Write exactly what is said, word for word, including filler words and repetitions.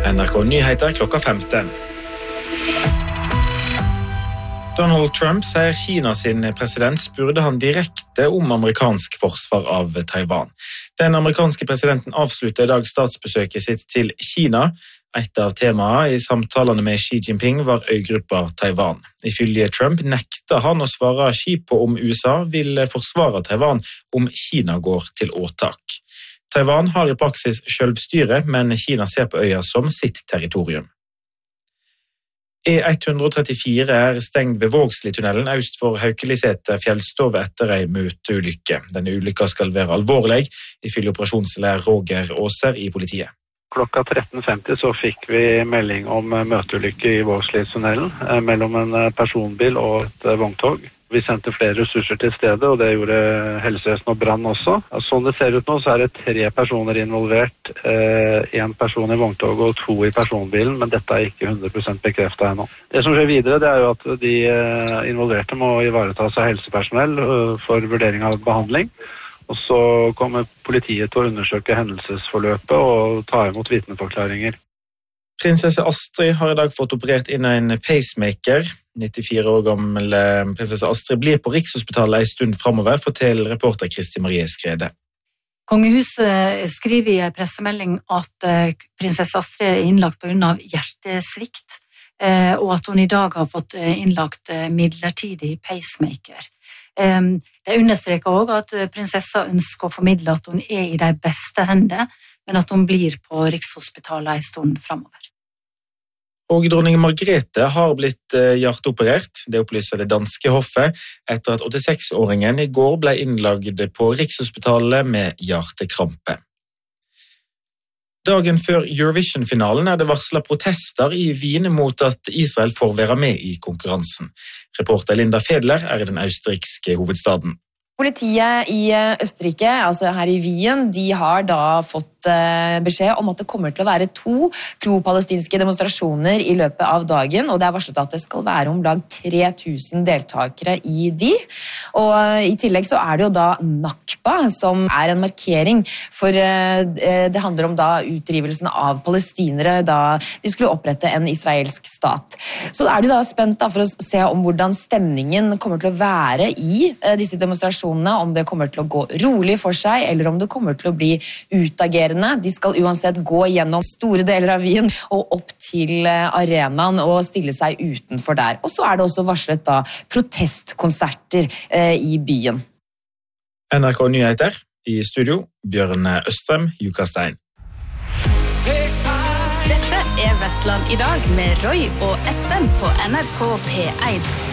N R K Nyheter klokka femten. Donald Trump sier Kina sin president spurte han direkte om amerikansk forsvar av Taiwan. Den amerikanske presidenten avsluttet i dag statsbesøket sitt til Kina. Et av temaene i samtalene med Xi Jinping var øygruppa Taiwan. Ifølge Trump nekter han å svare Xi på om U S A vil forsvare Taiwan om Kina går til åtak. Taiwan har i praksis selvstyre, men Kina ser på øya som sitt territorium. E ett hundre trettifire er stengt ved Vågsli-tunnelen øst for Haukeliseter fjellstove etter en møteulykke. Denne ulykka skal være alvorlig, ifølge operasjonsleder Roger Åser i politiet. Klokka tretten femti så fikk vi melding om møteulykke i Vågsli-tunnelen mellom en personbil og et vogntog. Vi sendte flere ressurser til stedet, og det gjorde helsevesen og brann også. Sånn det ser ut nå, så er det tre personer involvert. En person i vogntoget og to i personbilen, men dette er ikke hundre prosent bekreftet ennå. Det som skjer videre, det er jo at de involverte må ivareta seg helsepersonell for vurdering av behandling. Og så kommer politiet til å undersøke hendelsesforløpet og ta imot vitneforklaringer. Prinsesse Astrid har i dag fått operert inn en pacemaker. nittifire år gammel prinsesse Astrid blir på Rikshospitalet en stund fremover, forteller reporter Kristi Marie Skrede. Kongehuset skriver i en pressemelding at prinsesse Astrid er innlagt på grunn av hjertesvikt, og at hun i dag har fått innlagt midlertidig pacemaker. Det understreker også at prinsessa ønsker å formidle at hun er i de beste hender, men at hun blir på Rikshospitalet en stund fremover. Og dronning Margrethe har blitt hjerteoperert, det opplyser det danske hoffet, etter at åttiseks-åringen i går ble innlagt på Rikshospitalet med hjertekrampe. Dagen før Eurovision-finalen er det varslet protester i Wien mot at Israel får være med i konkurransen. Reporter Linda Fedler er i den østerrikske hovedstaden. Politiet i Østerrike, altså her i Wien, de har da fått beskjed om at det kommer til å være to pro-palestinske demonstrasjoner i løpet av dagen, og det er varslet at det skal være om lag tre tusen deltakere i de. Og i tillegg så er det jo da Nakba, som er en markering, for det handler om da utdrivelsen av palestinere da de skulle opprette en israelsk stat. Så er det da spent da for å se om hvordan stemningen kommer til å være i disse demonstrasjonene, om det kommer til å gå rolig for seg, eller om det kommer til å bli utagerende. De skal uansett gå gjennom store deler av Wien og opp til arenaen og stille seg utenfor der. Og så er det også varslet da protestkonserter eh, i byen. N R K Nyheter i studio, Bjørn Østrem, Jukastein. Dette er Vestland i dag med Roy og Espen på N R K P én.